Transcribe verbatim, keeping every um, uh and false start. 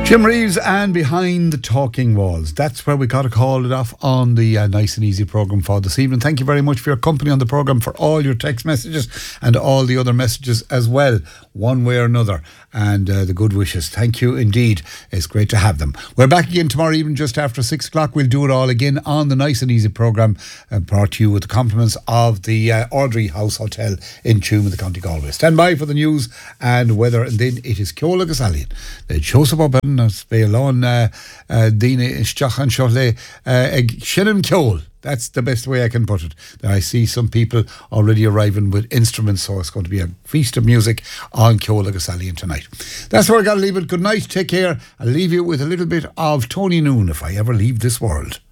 Jim Reeves and Behind the Talking Walls. That's where we got to call it off on the uh, Nice and Easy programme for this evening. Thank you very much for your company on the programme, for all your text messages and all the other messages as well, one way or another, and uh, the good wishes. Thank you indeed. It's great to have them. We're back again tomorrow evening just after six o'clock. We'll do it all again on the Nice and Easy programme, uh, brought to you with the compliments of the uh, Audrey House Hotel in Tuam in the County Galway. Stand by for the news and weather, and then it is Ceola Gasalian. The Joseph O'Bannon as Bailon Dina Stachan Shorley Shannon Ceol. That's the best way I can put it. I see some people already arriving with instruments, so it's going to be a feast of music on Ceola Gasalian tonight. That's where I got to leave it. Good night, take care. I'll leave you with a little bit of Tony Noon, If I Ever Leave This World.